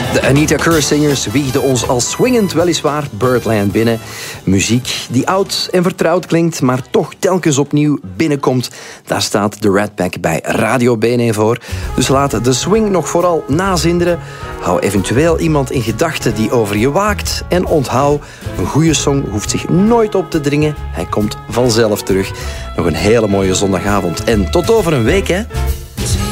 De Anita Kerr Singers wiegden ons als swingend weliswaar Birdland binnen. Muziek die oud en vertrouwd klinkt, maar toch telkens opnieuw binnenkomt. Daar staat de Rat Pack bij Radio BNN voor. Dus laat de swing nog vooral nazinderen. Hou eventueel iemand in gedachten die over je waakt. En onthoud, een goede song hoeft zich nooit op te dringen. Hij komt vanzelf terug. Nog een hele mooie zondagavond. En tot over een week, hè.